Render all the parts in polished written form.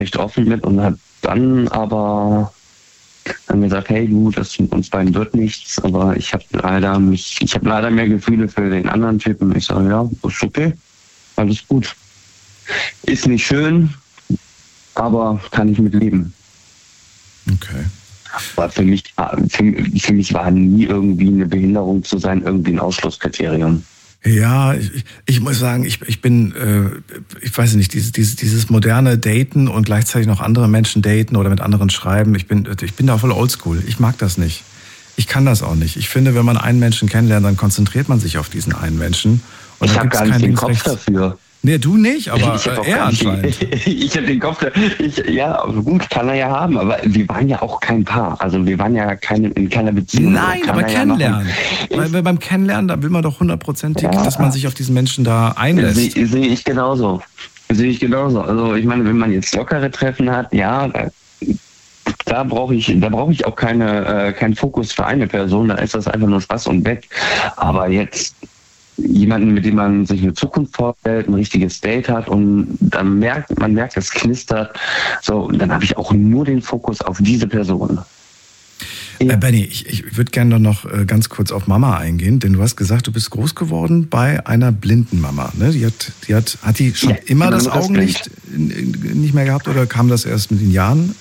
recht offen mit und hat dann aber dann gesagt, hey du, das mit uns beiden wird nichts, aber ich habe leider mehr Gefühle für den anderen Typen. Ich sage, ja, ist okay, alles gut. Ist nicht schön, aber kann ich mit leben. Okay. Aber für mich war nie irgendwie eine Behinderung zu sein, irgendwie ein Ausschlusskriterium. Ja, ich muss sagen, ich bin, ich weiß nicht, dieses moderne Daten und gleichzeitig noch andere Menschen daten oder mit anderen schreiben, ich bin da voll oldschool. Ich mag das nicht. Ich kann das auch nicht. Ich finde, wenn man einen Menschen kennenlernt, dann konzentriert man sich auf diesen einen Menschen. Und ich habe gar nicht den Kopf dafür. Nee, du nicht, aber er anscheinend. Ich habe den Kopf, ja, gut, kann er ja haben, aber wir waren ja auch kein Paar. Also wir waren ja in keiner Beziehung. Nein, aber kennenlernen. Weil beim Kennenlernen, da will man doch 100%, dass man sich auf diesen Menschen da einlässt. Sehe ich genauso. Also ich meine, wenn man jetzt lockere Treffen hat, ja, da brauche ich auch keinen Fokus für eine Person, da ist das einfach nur Spaß und weg. Aber jetzt jemanden, mit dem man sich eine Zukunft vorstellt, ein richtiges Date hat und dann man merkt, es knistert. So, und dann habe ich auch nur den Fokus auf diese Person. Benny, ich würde gerne noch ganz kurz auf Mama eingehen, denn du hast gesagt, du bist groß geworden bei einer blinden Mama. Ne? Hat die schon immer das Augenlicht nicht mehr gehabt oder kam das erst mit den Jahren?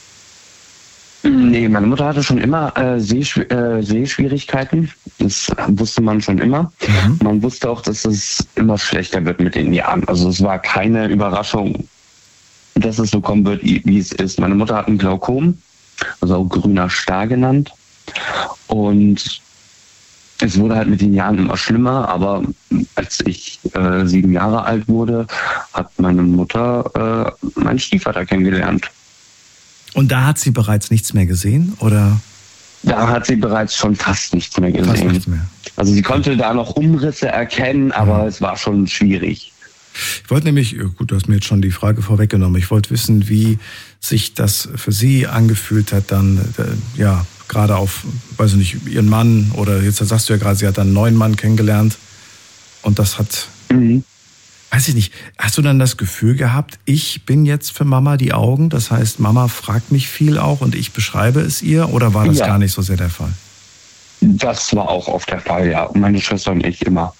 Nee, meine Mutter hatte schon immer Sehschwierigkeiten. Das wusste man schon immer. Mhm. Man wusste auch, dass es immer schlechter wird mit den Jahren. Also es war keine Überraschung, dass es so kommen wird, wie es ist. Meine Mutter hat ein Glaukom, also auch grüner Star genannt. Und es wurde halt mit den Jahren immer schlimmer. Aber als ich 7 Jahre alt wurde, hat meine Mutter meinen Stiefvater kennengelernt. Und da hat sie bereits nichts mehr gesehen, oder? Da hat sie bereits schon fast nichts mehr gesehen. Fast nichts mehr. Also sie konnte da noch Umrisse erkennen, aber es war schon schwierig. Ich wollte nämlich, gut, du hast mir jetzt schon die Frage vorweggenommen, ich wollte wissen, wie sich das für sie angefühlt hat, dann, ja, gerade auf, weiß ich nicht, ihren Mann, oder jetzt sagst du ja gerade, sie hat dann einen neuen Mann kennengelernt und das hat... Weiß ich nicht, hast du dann das Gefühl gehabt, ich bin jetzt für Mama die Augen? Das heißt, Mama fragt mich viel auch und ich beschreibe es ihr? Oder war das gar nicht so sehr der Fall? Das war auch oft der Fall, ja. Meine Schwester und ich immer.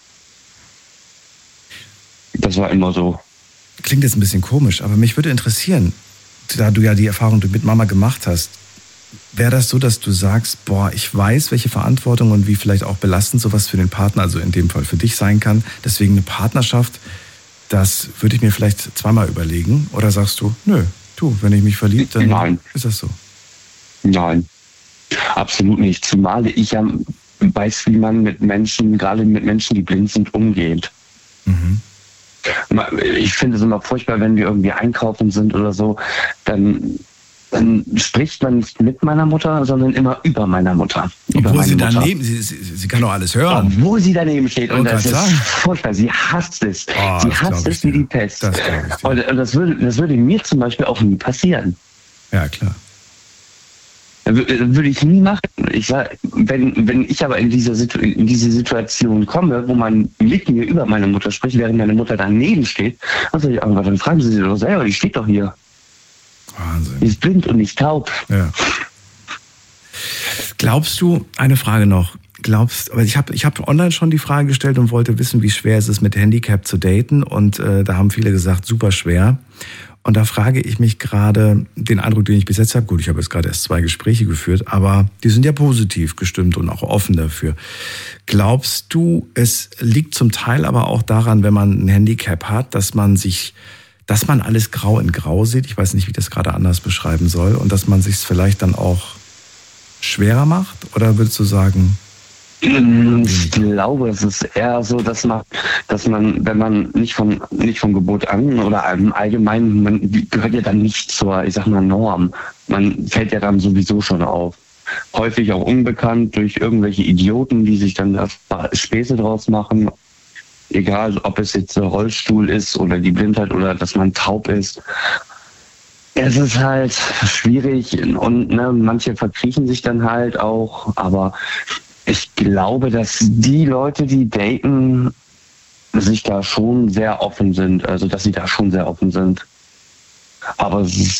Das war immer so. Klingt jetzt ein bisschen komisch, aber mich würde interessieren, da du ja die Erfahrung mit Mama gemacht hast, wäre das so, dass du sagst, boah, ich weiß, welche Verantwortung und wie vielleicht auch belastend sowas für den Partner, also in dem Fall für dich sein kann, deswegen eine Partnerschaft, das würde ich mir vielleicht zweimal überlegen. Oder sagst du, nö, wenn ich mich verliebe, dann ist das so? Nein, absolut nicht. Zumal ich ja weiß, wie man mit Menschen, gerade mit Menschen, die blind sind, umgeht. Mhm. Ich finde es immer furchtbar, wenn wir irgendwie einkaufen sind oder so, dann spricht man nicht mit meiner Mutter, sondern immer über meiner Mutter. Obwohl sie daneben, sie kann doch alles hören. Obwohl sie daneben steht. Und das ist furchtbar. Sie hasst es. Sie hasst es wie die Pest. Und das würde mir zum Beispiel auch nie passieren. Ja, klar. Würde ich nie machen. Ich sag, wenn ich aber in diese Situation komme, wo man mit mir über meine Mutter spricht, während meine Mutter daneben steht, dann fragen Sie doch selber, die steht doch hier. Wahnsinn. Die ist blind und nicht taub. Ja. Glaubst du, eine Frage noch, aber ich hab online schon die Frage gestellt und wollte wissen, wie schwer es ist, mit Handicap zu daten, und da haben viele gesagt, super schwer. Und da frage ich mich gerade, den Eindruck, den ich bis jetzt habe, gut, ich habe jetzt gerade erst 2 Gespräche geführt, aber die sind ja positiv gestimmt und auch offen dafür. Glaubst du, es liegt zum Teil aber auch daran, wenn man ein Handicap hat, dass man alles grau in grau sieht? Ich weiß nicht, wie ich das gerade anders beschreiben soll. Und dass man sich es vielleicht dann auch schwerer macht? Oder würdest du sagen... Ich glaube, es ist eher so, dass man, wenn man nicht von Geburt an oder im Allgemeinen, man gehört ja dann nicht zur, ich sag mal, Norm. Man fällt ja dann sowieso schon auf. Häufig auch unbekannt durch irgendwelche Idioten, die sich dann da Späße draus machen. Egal, ob es jetzt der Rollstuhl ist oder die Blindheit oder dass man taub ist. Es ist halt schwierig und manche verkriechen sich dann halt auch, aber ich glaube, dass die Leute, die daten, sich da schon sehr offen sind, also dass sie da schon sehr offen sind. Aber